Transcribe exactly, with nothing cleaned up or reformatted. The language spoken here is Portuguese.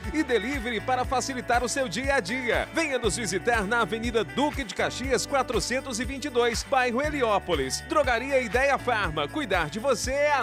e delivery para facilitar o seu dia a dia. Venha nos visitar na Avenida Duque de Caxias, quatrocentos e vinte e dois, bairro Heliópolis. Drogaria Ideia Farma. Cuidar de você é a